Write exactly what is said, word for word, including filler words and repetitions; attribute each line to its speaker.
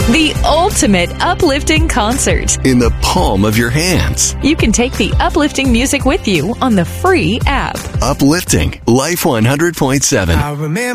Speaker 1: The ultimate uplifting concert.
Speaker 2: In the palm of your hands.
Speaker 1: You can take the uplifting music with you on the free app.
Speaker 2: Uplifting Life one hundred point seven.
Speaker 3: I remember